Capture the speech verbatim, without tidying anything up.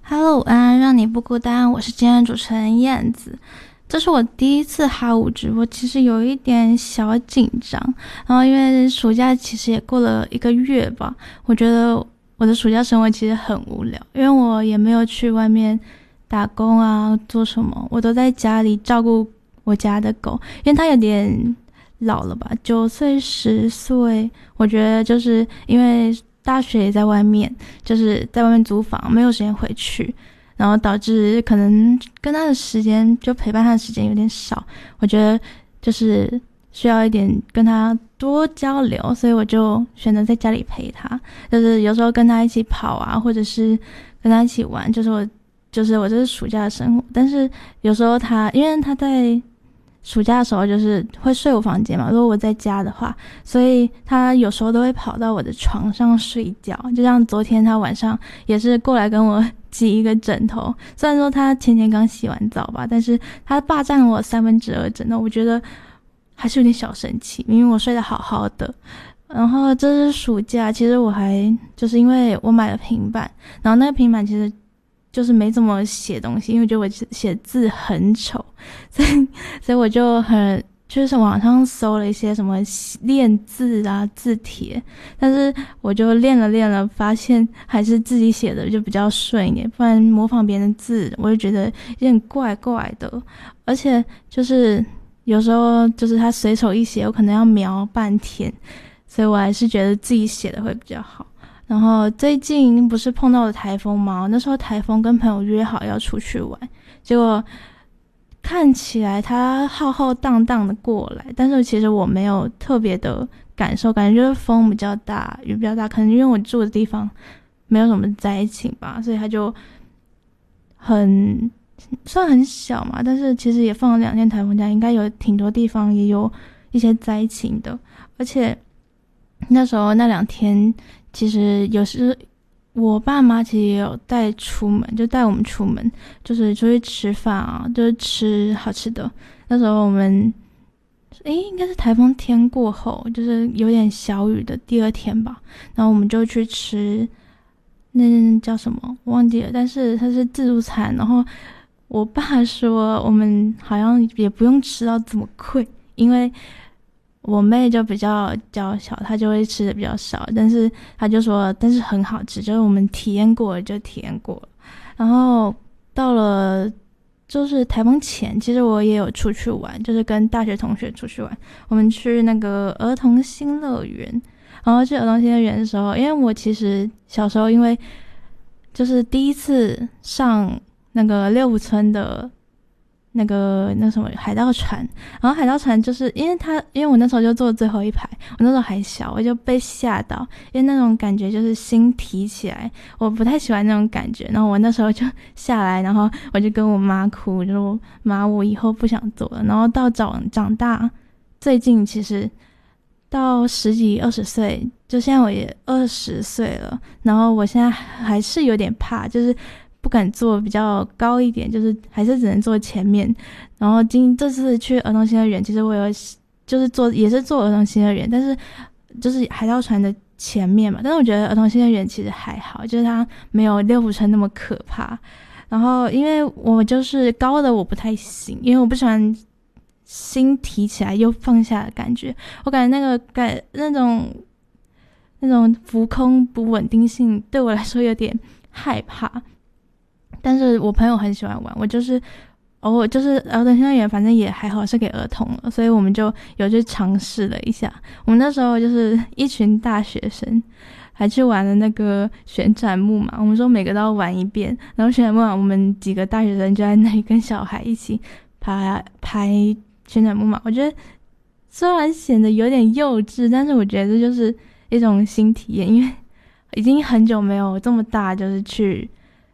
Hello，午安，让你不孤单，我是今天的主持人燕子。这是我第一次哈五直播，其实有一点小紧张。然后因为暑假其实也过了一个月吧，我觉得我的暑假生活其实很无聊，因为我也没有去外面打工啊，做什么，我都在家里照顾我家的狗，因为它有点老了吧，九岁十岁，我觉得就是因为大学也在外面，就是在外面租房，没有时间回去，然后导致可能跟他的时间，就陪伴他的时间有点少。我觉得就是需要一点跟他多交流，所以我就选择在家里陪他，就是有时候跟他一起跑啊，或者是跟他一起玩，就是我就是我这是暑假的生活。但是有时候他因为他在暑假的时候就是会睡我房间嘛，如果我在家的话，所以他有时候都会跑到我的床上睡觉，就像昨天他晚上也是过来跟我挤一个枕头，虽然说他前天刚洗完澡吧，但是他霸占了我三分之二枕头，我觉得还是有点小生气，明明我睡得好好的。然后这是暑假，其实我还就是因为我买了平板，然后那个平板其实就是没怎么写东西，因为我觉得我写字很丑，所以所以我就很就是网上搜了一些什么练字啊字帖，但是我就练了练了，发现还是自己写的就比较顺一点，不然模仿别人的字我就觉得有点怪怪的，而且就是有时候就是他随手一写，我可能要描半天，所以我还是觉得自己写的会比较好。然后最近不是碰到了台风吗？那时候台风跟朋友约好要出去玩，结果看起来他浩浩荡荡的过来，但是其实我没有特别的感受，感觉就是风比较大，雨比较大，可能因为我住的地方没有什么灾情吧，所以他就很虽然很小嘛，但是其实也放了两天台风假，应该有挺多地方也有一些灾情的，而且那时候那两天其实有时我爸妈其实也有带出门，就带我们出门，就是出去吃饭啊，就是吃好吃的。那时候我们诶应该是台风天过后，就是有点小雨的第二天吧，然后我们就去吃那叫什么我忘记了，但是它是自助餐，然后我爸说我们好像也不用吃到这么贵，因为我妹就比较娇小，她就会吃的比较少，但是她就说但是很好吃，就是我们体验过了就体验过了。然后到了就是台风前，其实我也有出去玩，就是跟大学同学出去玩，我们去那个儿童新乐园。然后去儿童新乐园的时候，因为我其实小时候因为就是第一次上那个六福村的那个那什么海盗船，然后海盗船就是因为他因为我那时候就坐最后一排，我那时候还小，我就被吓到，因为那种感觉就是心提起来，我不太喜欢那种感觉，然后我那时候就下来，然后我就跟我妈哭，就说妈我以后不想坐了。然后到长长大，最近其实到十几二十岁，就现在我也二十岁了，然后我现在还是有点怕，就是不敢坐比较高一点，就是还是只能坐前面。然后今这次去儿童新乐园，其实我有就是坐也是坐儿童新乐园，但是就是海盗船的前面嘛。但是我觉得儿童新乐园其实还好，就是它没有六福村那么可怕。然后因为我就是高的我不太行，因为我不喜欢心提起来又放下的感觉，我感觉那个感那种那种浮空不稳定性对我来说有点害怕。但是我朋友很喜欢玩，我就是偶尔就是儿童新乐园反正也还好是给儿童了，所以我们就有去尝试了一下。我们那时候就是一群大学生还去玩了那个旋转木马，我们说每个都要玩一遍，然后旋转木马我们几个大学生就在那里跟小孩一起拍拍旋转木马。我觉得虽然显得有点幼稚，但是我觉得这就是一种新体验，因为已经很久没有这么大就是去